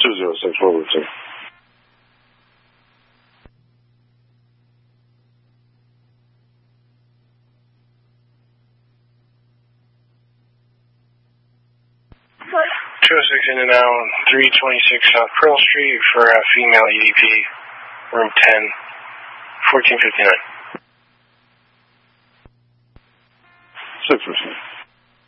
206, what was it? In and out, 326 South Pearl Street for a female EDP, room 10, 1459. 6%.